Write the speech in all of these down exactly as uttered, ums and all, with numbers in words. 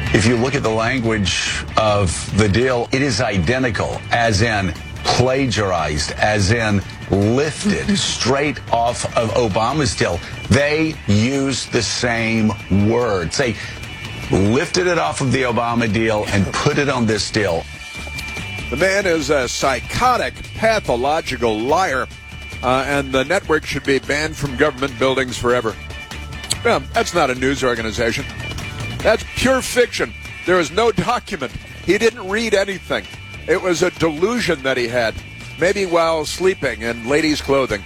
If you look at the language of the deal, it is identical, as in plagiarized, as in lifted straight off of Obama's deal. They use the same words. They lifted it off of the Obama deal and put it on this deal. The man is a psychotic, pathological liar, uh, and the network should be banned from government buildings forever. Well, that's not a news organization. That's pure fiction. There is no document. He didn't read anything. It was a delusion that he had, maybe while sleeping in ladies' clothing.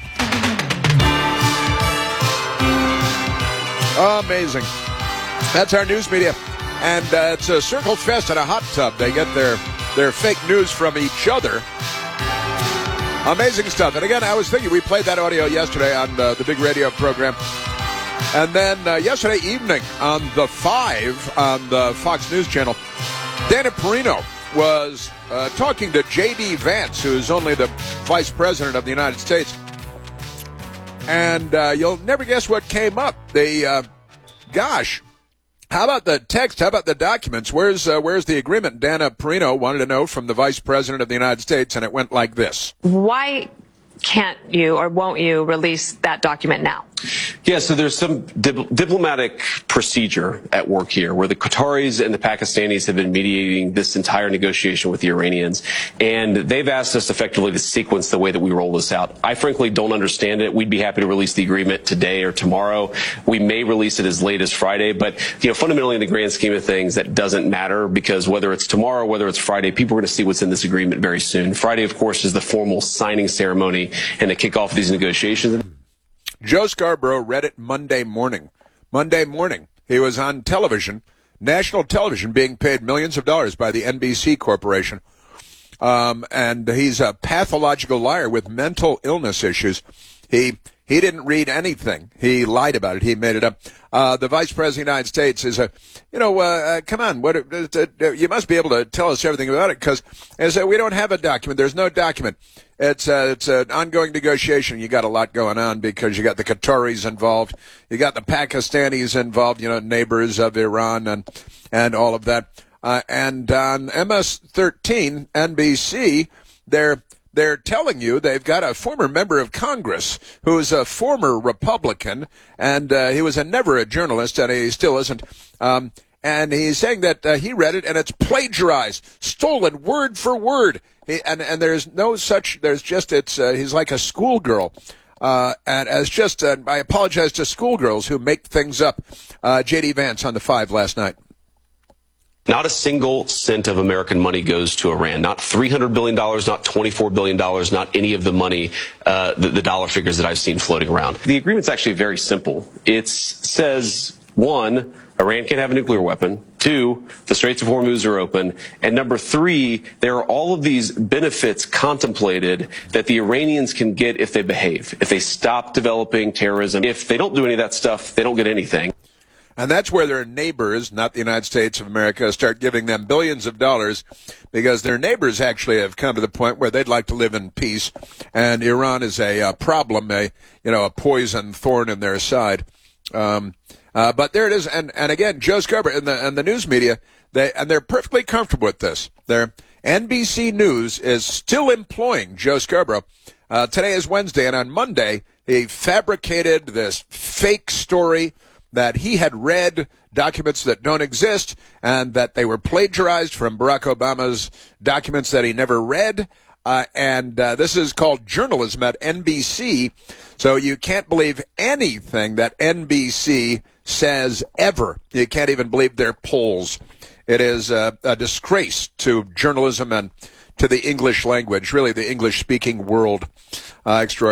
Amazing. That's our news media. And uh, it's a circle fest in a hot tub. They get their, their fake news from each other. Amazing stuff. And again, I was thinking, we played that audio yesterday on uh, the big radio program. And then uh, yesterday evening on The Five, on the Fox News Channel, Dana Perino was uh, talking to J D. Vance, who's only the vice president of the United States. And uh, you'll never guess what came up. They, uh, gosh, how about the text? How about the documents? Where's uh, where's the agreement? Dana Perino wanted to know from the vice president of the United States, and it went like this. Why can't you or won't you release that document now? Yeah, so there's some dip- diplomatic procedure at work here where the Qataris and the Pakistanis have been mediating this entire negotiation with the Iranians, and they've asked us effectively to sequence the way that we roll this out. I frankly don't understand it. We'd be happy to release the agreement today or tomorrow. We may release it as late as Friday, but you know, fundamentally in the grand scheme of things, that doesn't matter, because whether it's tomorrow, whether it's Friday, people are going to see what's in this agreement very soon. Friday, of course, is the formal signing ceremony and the kickoff of these negotiations. Joe Scarborough read it Monday morning. Monday morning, he was on television, national television, being paid millions of dollars by the N B C Corporation. Um, and he's a pathological liar with mental illness issues. He he didn't read anything. He lied about it. He made it up. Uh, the Vice President of the United States is a, you know, uh, uh, come on, what? Uh, uh, you must be able to tell us everything about it, because as uh, we don't have a document. There's no document. It's uh, it's an ongoing negotiation. You got a lot going on because you got the Qataris involved, you got the Pakistanis involved, you know, neighbors of Iran and and all of that. Uh, and on M S thirteen N B C, they're they're telling you they've got a former member of Congress who is a former Republican, and uh, he was a never a journalist, and he still isn't. Um, and he's saying that uh, he read it and it's plagiarized, stolen word for word. He, and, and there's no such, there's just, it's, uh, he's like a schoolgirl. Uh, and as just, uh, I apologize to schoolgirls who make things up. Uh, J D. Vance on The Five last night. Not a single cent of American money goes to Iran. Not three hundred billion dollars, not twenty-four billion dollars, not any of the money, uh, the, the dollar figures that I've seen floating around. The agreement's actually very simple. It says, one, Iran can't have a nuclear weapon. Two, the Straits of Hormuz are open. And number three, there are all of these benefits contemplated that the Iranians can get if they behave, if they stop developing terrorism. If they don't do any of that stuff, they don't get anything. And that's where their neighbors, not the United States of America, start giving them billions of dollars, because their neighbors actually have come to the point where they'd like to live in peace. And Iran is a, a problem, a, you know, a poison thorn in their side. Um, uh, but there it is. And, and again, Joe Scarborough and the, and the news media, they, and they're perfectly comfortable with this. Their N B C News is still employing Joe Scarborough. Uh, today is Wednesday, and on Monday, he fabricated this fake story that he had read documents that don't exist and that they were plagiarized from Barack Obama's documents that he never read. Uh, and uh, this is called journalism at N B C. So you can't believe anything that N B C says ever. You can't even believe their polls. It is uh, a disgrace to journalism and to the English language, really the English-speaking world. Uh, extraordinary.